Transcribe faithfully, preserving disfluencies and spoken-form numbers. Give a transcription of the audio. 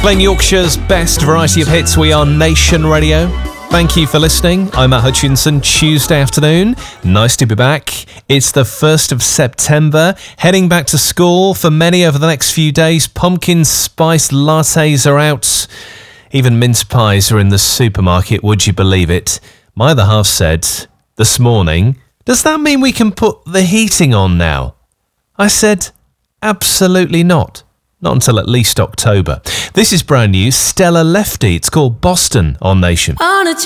Playing Yorkshire's best variety of hits. We are Nation Radio. Thank you for listening. I'm Matt Hutchinson. Tuesday afternoon. Nice to be back. It's the first of September. Heading back to school for many over the next few days. Pumpkin spice lattes are out. Even mince pies are in the supermarket. Would you believe it? My other half said this morning, does that mean we can put the heating on now? I said, absolutely not. Not until at least October. This is brand new. Stella Lefty. It's called Boston on Nation. On a